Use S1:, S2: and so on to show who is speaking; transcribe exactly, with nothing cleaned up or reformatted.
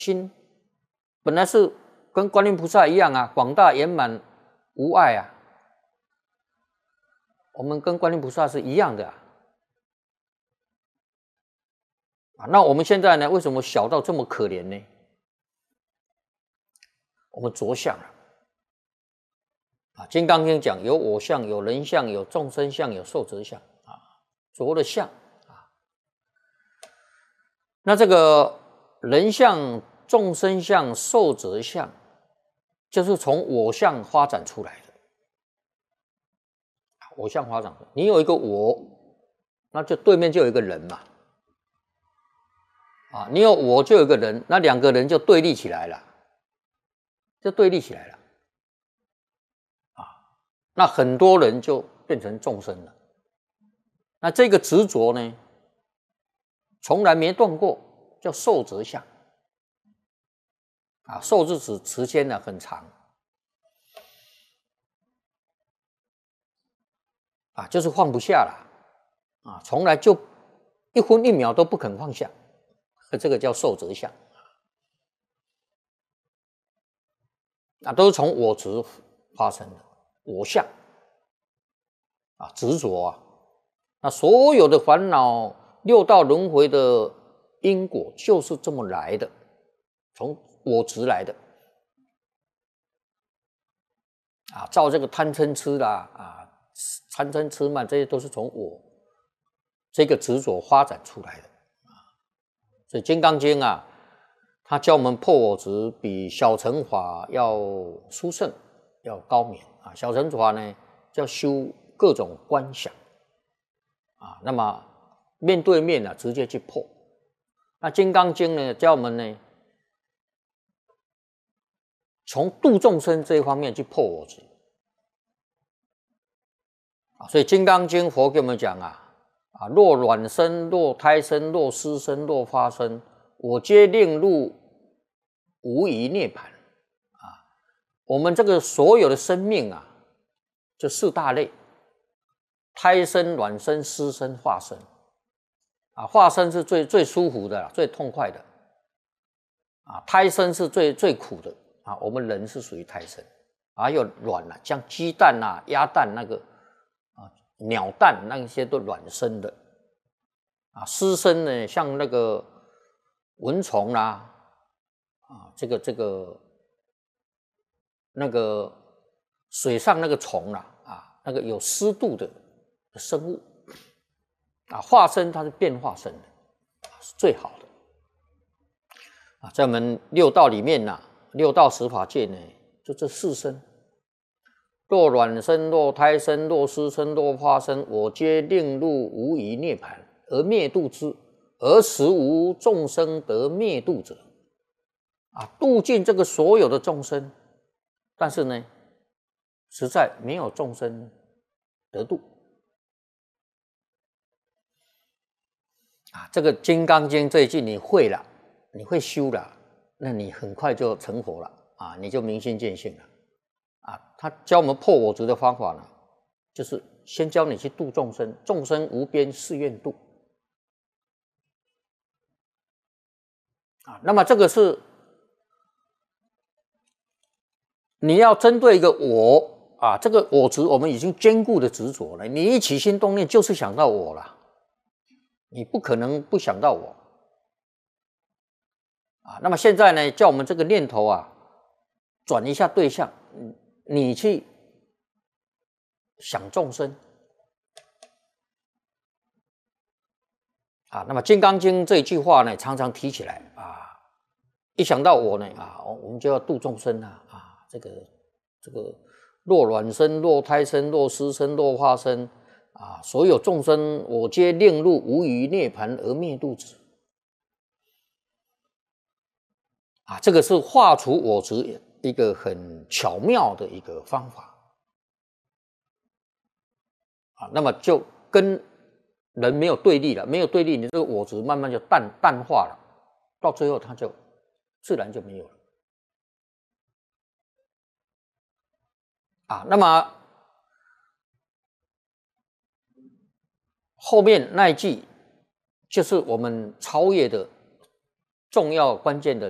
S1: 心本来是跟观音菩萨一样啊，广大圆满无碍啊。我们跟观音菩萨是一样的啊。啊，那我们现在呢，为什么小到这么可怜呢？我们着相了。啊，《金刚经》讲有我相、有人相、有众生相、有寿者相啊，着的相啊。那这个人相、众生相、寿者相，就是从我相发展出来的。我相发展，你有一个我，那就对面就有一个人嘛。啊，你有我就有一个人，那两个人就对立起来了，就对立起来了。啊，那很多人就变成众生了。那这个执着呢，从来没断过，叫寿者相。啊，寿是指时间呢很长。啊，就是放不下了。啊，从来就一分一秒都不肯放下。这个叫寿者相。啊，都是从我执发生的，我相啊，执着啊，那所有的烦恼、六道轮回的因果就是这么来的，从我执来的啊，造这个贪嗔痴啦啊，贪嗔痴慢，这些都是从我这个执着发展出来的啊。所以《金刚经》啊，它教我们破我执，比小乘法要殊胜，要高明啊。小乘法呢，叫修各种观想啊，那么面对面啊，直接去破。那《金刚经》呢，教我们呢，从度众生这一方面去破我执啊。所以《金刚经》佛给我们讲啊，啊，若卵生，若胎生，若湿生，若发生，我皆令入无余涅槃啊。我们这个所有的生命啊，就四大类：胎生、卵生、湿生、化生。啊，化生是最最舒服的，最痛快的。啊，胎生是最最苦的。啊，我们人是属于胎生。还有卵啊，像鸡蛋啊、鸭蛋那个啊、鸟蛋那些都卵生的。啊，湿生呢，像那个蚊虫啦、啊，啊，这个这个那个水上那个虫啦、啊，啊，那个有湿度的生物。啊，化生它是变化生的，是最好的。啊，在我们六道里面呢、啊，六道十法界呢，就这四生：若卵生，若胎生，若湿生，若化生，我皆令入无余涅槃，而灭度之。而实无众生得灭度者。啊，度尽这个所有的众生，但是呢，实在没有众生得度。啊，这个《金刚经》这一句你会了，你会修了，那你很快就成佛了啊，你就明心见性了啊。他教我们破我执的方法呢，就是先教你去度众生，众生无边誓愿度啊。那么这个是你要针对一个我啊，这个我执我们已经坚固的执着了，你一起心动念就是想到我了。你不可能不想到我啊！那么现在呢，叫我们这个念头啊，转一下对象，你去想众生啊。那么《金刚经》这一句话呢，常常提起来啊，一想到我呢啊，我们就要度众生啊啊！这个这个若卵生，若胎生，若湿生，若化生。啊，所有众生，我皆令入无余涅槃而灭度之。啊，这个是化除我执一个很巧妙的一个方法。啊，那么就跟人没有对立了，没有对立，你这个我执慢慢就淡淡化了，到最后它就自然就没有了。啊，那么后面那一句就是我们超越的重要关键的